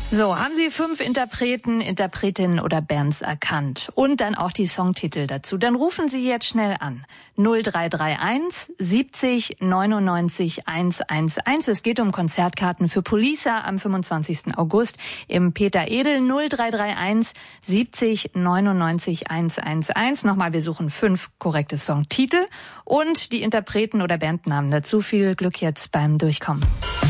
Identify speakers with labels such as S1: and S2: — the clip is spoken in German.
S1: So, haben Sie 5 Interpreten, Interpretinnen oder Bands erkannt? Und dann auch die Songtitel dazu. Dann rufen Sie jetzt schnell an. 0331 70 99 111. Es geht um Konzertkarten für Poliça am 25. August im Peter Edel. 0331 70 99 111. Nochmal, wir suchen 5 korrekte Songtitel und die Interpreten oder Bandnamen dazu. Viel Glück jetzt beim Durchkommen.